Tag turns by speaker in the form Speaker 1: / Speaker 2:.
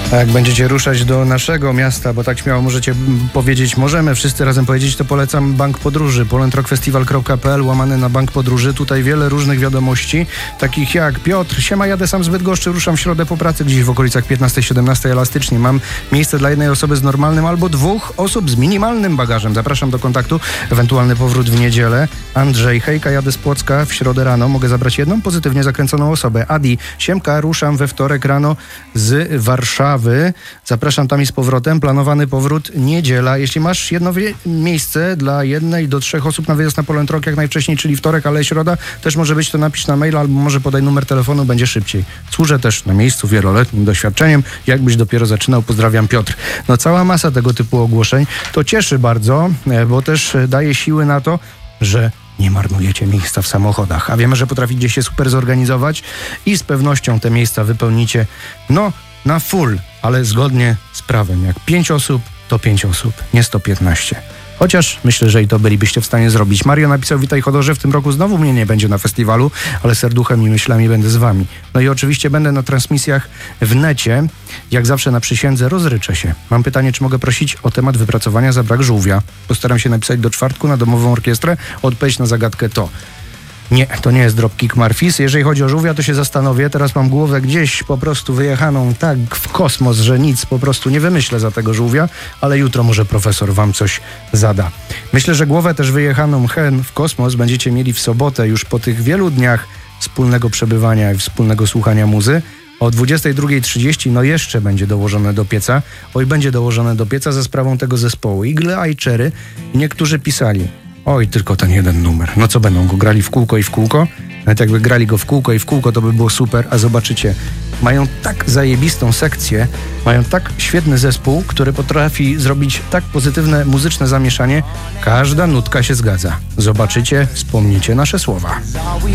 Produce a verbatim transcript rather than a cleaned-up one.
Speaker 1: A jak będziecie ruszać do naszego miasta, bo tak śmiało możecie powiedzieć, możemy wszyscy razem powiedzieć, to polecam Bank Podróży, polentrockfestival kropka p l, łamane na Bank Podróży. Tutaj wiele różnych wiadomości, takich jak: Piotr, siema, jadę sam z Bydgoszczy, ruszam w środę po pracy, gdzieś w okolicach piętnastej siedemnastej elastycznie. Mam miejsce dla jednej osoby z normalnym albo dwóch osób z minimalnym bagażem. Zapraszam do kontaktu, ewentualny powrót w niedzielę. Andrzej, hejka, jadę z Płocka w środę rano, mogę zabrać jedną pozytywnie zakręconą osobę. Adi, siemka, ruszam we wtorek rano z Warszawy. Zapraszam tam i z powrotem. Planowany powrót niedziela. Jeśli masz jedno wie- miejsce dla jednej do trzech osób na wyjazd na Polentrock jak najwcześniej, czyli wtorek, ale środa też może być, to napisz na maila albo może podaj numer telefonu, będzie szybciej. Służę też na miejscu wieloletnim doświadczeniem. Jakbyś dopiero zaczynał, pozdrawiam, Piotr. No cała masa tego typu ogłoszeń. To cieszy bardzo, bo też daje siły na to, że nie marnujecie miejsca w samochodach. A wiemy, że potraficie się super zorganizować i z pewnością te miejsca wypełnicie, no, na full, ale zgodnie z prawem. Jak pięć osób, to pięć osób, nie sto piętnaście. Chociaż myślę, że i to bylibyście w stanie zrobić. Mario napisał: witaj, Chodorze, w tym roku znowu mnie nie będzie na festiwalu, ale serduchem i myślami będę z wami. No i oczywiście będę na transmisjach w necie. Jak zawsze na przysiędze rozryczę się. Mam pytanie, czy mogę prosić o temat wypracowania za brak żółwia? Postaram się napisać do czwartku na domową orkiestrę. Odpowiedź na zagadkę to: nie, to nie jest Dropkick Murphys. Jeżeli chodzi o żółwia, to się zastanowię. Teraz mam głowę gdzieś po prostu wyjechaną tak w kosmos, że nic po prostu nie wymyślę za tego żółwia, ale jutro może profesor wam coś zada. Myślę, że głowę też wyjechaną hen w kosmos będziecie mieli w sobotę, już po tych wielu dniach wspólnego przebywania i wspólnego słuchania muzy. O dwudziestej drugiej trzydzieści no jeszcze będzie dołożone do pieca. Oj, będzie dołożone do pieca za sprawą tego zespołu Eagle Eye Cherry. I niektórzy pisali: oj, tylko ten jeden numer. No co, będą go grali w kółko i w kółko? Nawet jakby grali go w kółko i w kółko, to by było super. A zobaczycie, mają tak zajebistą sekcję, mają tak świetny zespół, który potrafi zrobić tak pozytywne muzyczne zamieszanie. Każda nutka się zgadza. Zobaczycie, wspomnicie nasze słowa.